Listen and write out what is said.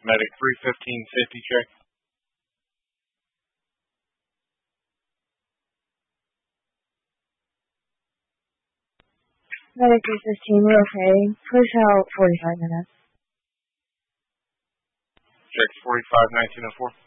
Medic 31550, check. Medic 315, we're okay. Push out 45 minutes. Check 451904.